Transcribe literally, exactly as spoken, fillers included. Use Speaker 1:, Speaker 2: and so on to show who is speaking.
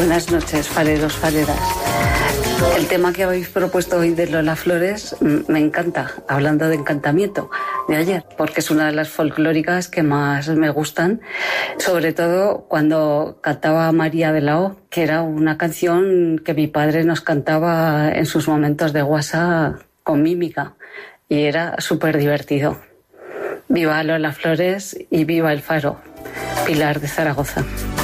Speaker 1: Buenas noches, fareros, fareras. El tema que habéis propuesto hoy de Lola Flores me encanta, hablando de encantamiento de ayer, porque es una de las folclóricas que más me gustan, sobre todo cuando cantaba María de la O, que era una canción que mi padre nos cantaba en sus momentos de guasa con mímica, y era súper divertido. Viva Lola Flores y viva el Faro. Pilar de Zaragoza.